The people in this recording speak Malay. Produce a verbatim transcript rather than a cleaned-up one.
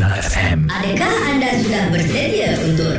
Sinar F M. Adakah anda sudah bersedia untuk